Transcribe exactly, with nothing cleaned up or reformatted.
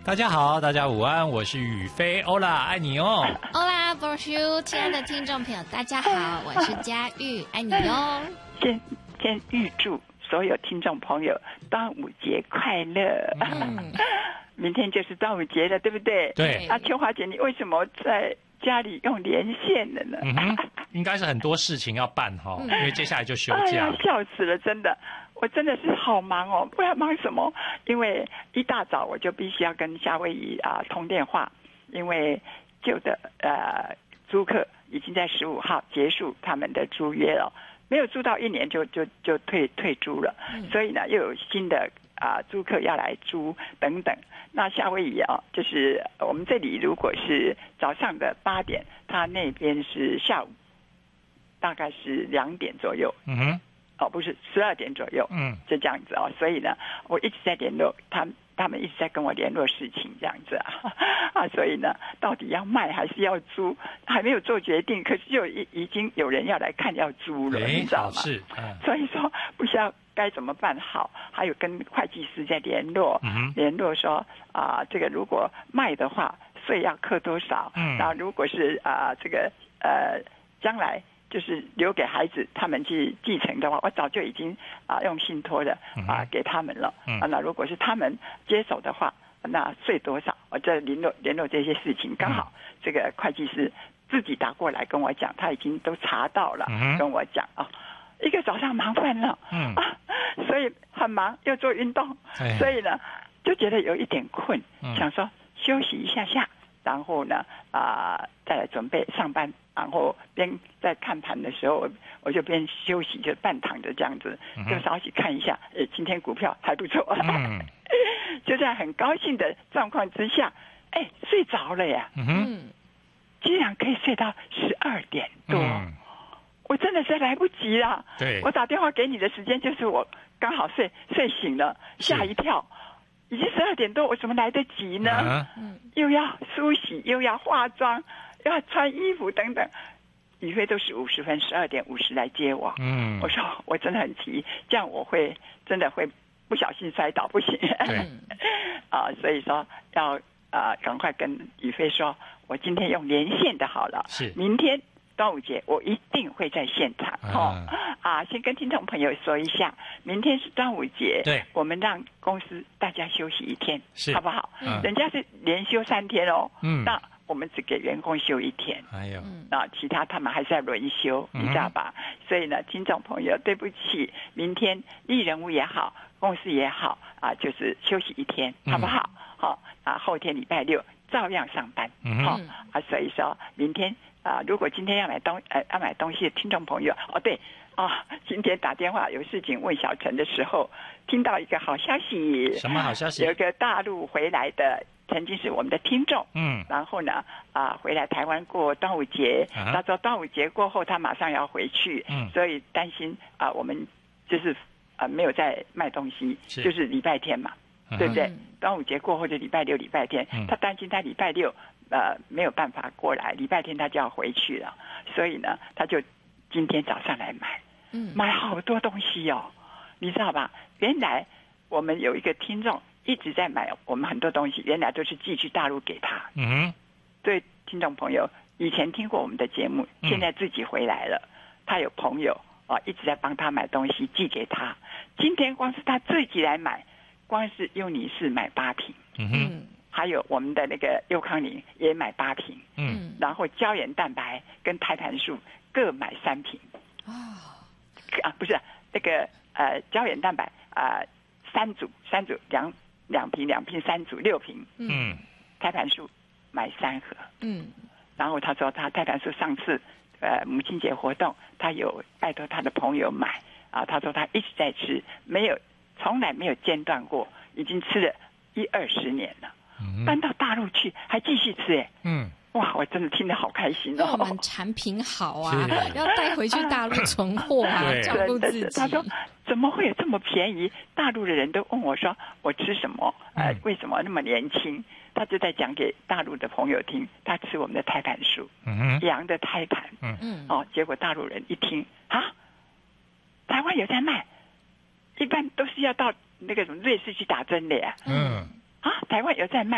大家好，大家午安，我是宇飞，欧啦，爱你哦。 欧啦 ，Bonjour， 亲爱的听众朋友，大家好，我是佳玉，爱你哟。 先先预祝所有听众朋友端午节快乐。嗯，明天就是端午节了，对不对？ 对。 啊，秋华姐，你为什么在家里用连线的呢？ 嗯哼，应该是很多事情要办哈、哦，因为接下来就休假。 哎呀，笑死了，真的。我真的是好忙哦，不知道忙什么，因为一大早我就必须要跟夏威夷啊通电话，因为旧的呃租客已经在十五号结束他们的租约了，没有租到一年就就就退退租了，所以呢又有新的啊租客要来租等等。那夏威夷啊，就是我们这里如果是早上的八点，他那边是下午大概是两点左右。 嗯哼。 哦，不是十二点左右，嗯，就这样子哦。所以呢，我一直在联络他们，他们一直在跟我联络事情，这样子啊，啊，所以呢，到底要卖还是要租，还没有做决定。可是就已已经有人要来看要租了，你知道吗？ 是，嗯， 所以说不知道该怎么办好。还有跟会计师在联络，嗯、联络说啊、呃，这个如果卖的话，税要课多少？嗯，然后如果是啊、呃，这个呃，将来。就是留给孩子他们去继承的话，我早就已经啊用信托的啊给他们了。啊，那如果是他们接手的话，那税多少？我在联络联络这些事情，刚好这个会计师自己打过来跟我讲，他已经都查到了，跟我讲啊，一个早上忙翻了，嗯啊，所以很忙，又做运动，所以呢就觉得有一点困，想说休息一下下。然后呢，啊、呃，再来准备上班，然后边在看盘的时候，我就边休息，就半躺着这样子，就稍息看一下，呃，今天股票还不错，嗯、就在很高兴的状况之下，哎，睡着了呀，嗯，居然可以睡到十二点多，嗯、我真的是来不及了， 对， 我打电话给你的时间就是我刚好睡睡醒了，吓一跳。已经十二点多，我怎么来得及呢？啊、又要梳洗，又要化妆，又要穿衣服等等。宇飞都是五十分，十二点五十来接我。嗯，我说我真的很急，这样我会真的会不小心摔倒，不行。对，啊，所以说要啊赶快跟宇飞说，我今天用连线的好了， 是明天。端午节我一定会在现场哦啊！先跟听众朋友说一下，明天是端午节， 对， 我们让公司大家休息一天， 是好不好？ 嗯， 人家是连休三天哦，嗯，那我们只给员工休一天， 哎呦， 那其他他们还是要轮休，你知道吧？嗯、所以呢，听众朋友，对不起，明天艺人物也好，公司也好啊，就是休息一天，好不好？好、嗯、啊，后天礼拜六照样上班，嗯，好啊，所以说明天。啊，如果今天要买东呃要买东西的听众朋友，哦对啊，今天打电话有事情问小陈的时候，听到一个好消息。 什么好消息？ 有一个大陆回来的，曾经是我们的听众，嗯，然后呢啊回来台湾过端午节，啊、他说端午节过后他马上要回去，嗯，所以担心啊我们就是啊没有在卖东西，是就是礼拜天嘛，嗯、对不对？端午节过后就礼拜六礼拜天，嗯、他担心他礼拜六。呃，没有办法过来，礼拜天他就要回去了，所以呢，他就今天早上来买，嗯，买好多东西哦，你知道吧？原来我们有一个听众一直在买我们很多东西，原来都是寄去大陆给他，嗯，对，听众朋友以前听过我们的节目，现在自己回来了，嗯、他有朋友啊、哦、一直在帮他买东西寄给他，今天光是他自己来买，光是优尼士买八瓶，嗯哼。还有我们的那个优康宁也买八瓶，嗯，然后胶原蛋白跟胎盘素各买三瓶，哦，啊不是那个呃胶原蛋白啊、呃、三组三组两两瓶两瓶三组六瓶，嗯，胎盘素买三盒，嗯，然后他说他胎盘素上次呃母亲节活动他有拜托他的朋友买啊，他说他一直在吃，没有从来没有间断过，已经吃了一二十年了。搬到大陆去还继续吃哎，嗯，哇，我真的听得好开心哦。 我们产品好啊，要带回去大陆存货啊，照顾自己。 他说怎么会有这么便宜？大陆的人都问我说我吃什么？呃，为什么那么年轻？他就在讲给大陆的朋友听，他吃我们的胎盘素，嗯，羊的胎盘，嗯嗯，哦，结果大陆人一听啊，台湾有在卖，一般都是要到那个什么瑞士去打针的呀，嗯。啊，台湾有在卖。